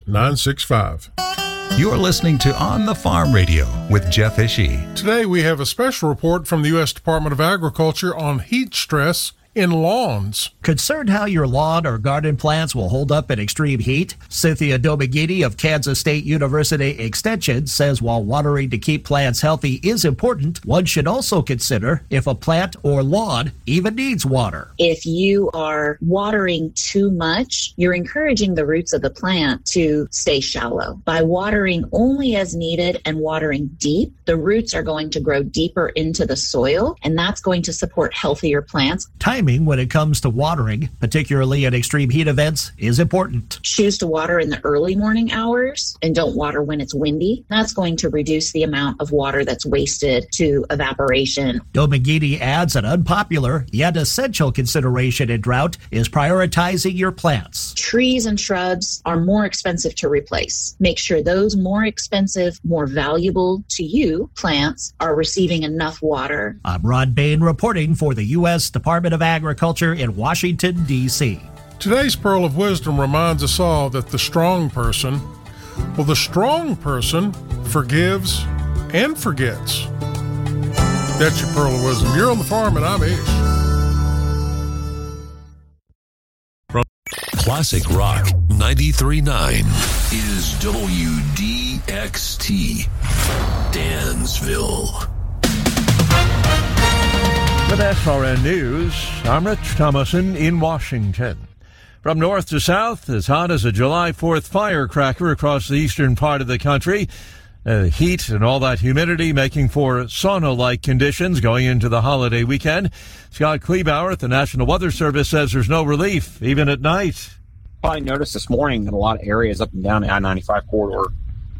965. You're listening to On the Farm Radio with Jeff Ishii. Today we have a special report from the U.S. Department of Agriculture on heat stress in lawns. Concerned how your lawn or garden plants will hold up in extreme heat? Cynthia Domagini of Kansas State University Extension says while watering to keep plants healthy is important, one should also consider if a plant or lawn even needs water. If you are watering too much, you're encouraging the roots of the plant to stay shallow. By watering only as needed and watering deep, the roots are going to grow deeper into the soil, and that's going to support healthier plants. Timing when it comes to watering, particularly at extreme heat events, is important. Choose to water in the early morning hours and don't water when it's windy. That's going to reduce the amount of water that's wasted to evaporation. Domagini adds an unpopular yet essential consideration in drought is prioritizing your plants. Trees and shrubs are more expensive to replace. Make sure those more expensive, more valuable to you plants are receiving enough water. I'm Ron Bain reporting for the U.S. Department of Agriculture in Washington, D.C. Today's Pearl of Wisdom reminds us all that the strong person forgives and forgets. That's your Pearl of Wisdom. You're on the farm and I'm Ish. Classic Rock 93.9 is WDXT Dansville. With SRN News, I'm Rich Thomason in Washington. From north to south, as hot as a July 4th firecracker across the eastern part of the country. Heat and all that humidity making for sauna-like conditions going into the holiday weekend. Scott Kleebauer at the National Weather Service says there's no relief, even at night. Probably noticed this morning that a lot of areas up and down the I-95 corridor,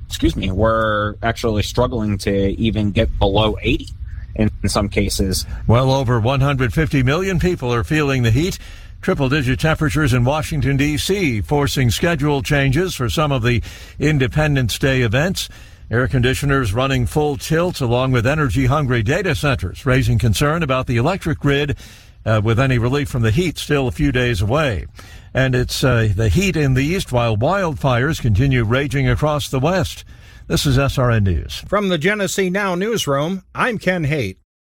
were actually struggling to even get below 80. In some cases. Well over 150 million people are feeling the heat. Triple-digit temperatures in Washington, D.C., forcing schedule changes for some of the Independence Day events. Air conditioners running full tilt along with energy-hungry data centers, raising concern about the electric grid with any relief from the heat still a few days away. And it's the heat in the east while wildfires continue raging across the west. This is SRN News. From the Genesee Now newsroom, I'm Ken Haight.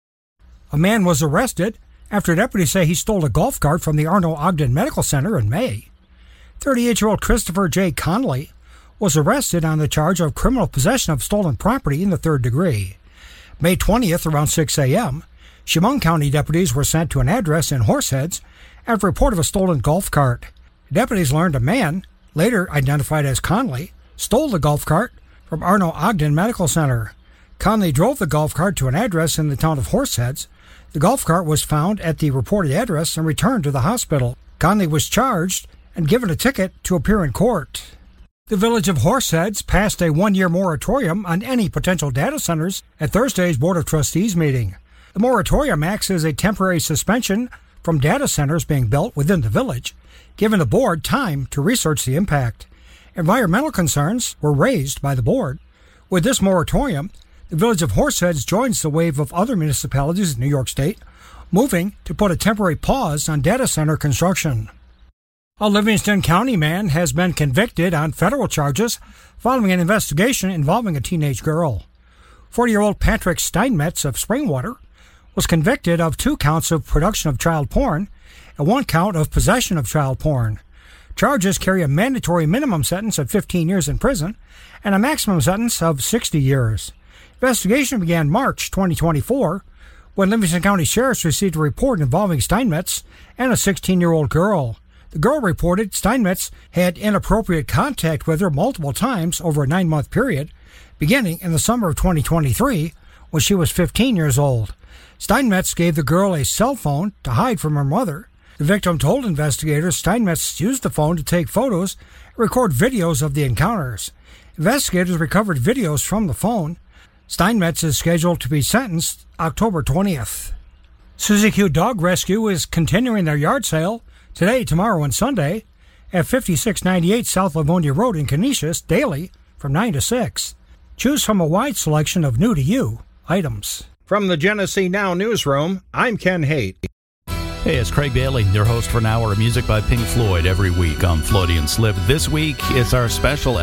A man was arrested after deputies say he stole a golf cart from the Arno Ogden Medical Center in May. 38-year-old Christopher J. Conley was arrested on the charge of criminal possession of stolen property in the third degree. May 20th, around 6 a.m., Chemung County deputies were sent to an address in Horseheads after a report of a stolen golf cart. Deputies learned a man, later identified as Conley, stole the golf cart from Arno Ogden Medical Center. Conley drove the golf cart to an address in the town of Horseheads. The golf cart was found at the reported address and returned to the hospital. Conley was charged and given a ticket to appear in court. The village of Horseheads passed a one-year moratorium on any potential data centers at Thursday's Board of Trustees meeting. The moratorium acts as a temporary suspension from data centers being built within the village, giving the board time to research the impact. Environmental concerns were raised by the board. With this moratorium, the village of Horseheads joins the wave of other municipalities in New York State, moving to put a temporary pause on data center construction. A Livingston County man has been convicted on federal charges following an investigation involving a teenage girl. 40-year-old Patrick Steinmetz of Springwater was convicted of 2 counts of production of child porn and 1 count of possession of child porn. Charges carry a mandatory minimum sentence of 15 years in prison and a maximum sentence of 60 years. Investigation began March 2024 when Livingston County Sheriffs received a report involving Steinmetz and a 16-year-old girl. The girl reported Steinmetz had inappropriate contact with her multiple times over a 9-month period, beginning in the summer of 2023 when she was 15 years old. Steinmetz gave the girl a cell phone to hide from her mother. The victim told investigators Steinmetz used the phone to take photos and record videos of the encounters. Investigators recovered videos from the phone. Steinmetz is scheduled to be sentenced October 20th. Suzy Q Dog Rescue is continuing their yard sale today, tomorrow, and Sunday at 5698 South Livonia Road in Canisius daily from 9 to 6. Choose from a wide selection of new-to-you items. From the Genesee Now newsroom, I'm Ken Haight. Hey, it's Craig Bailey, your host for an hour of music by Pink Floyd every week on Floaty and Slip. This week, it's our special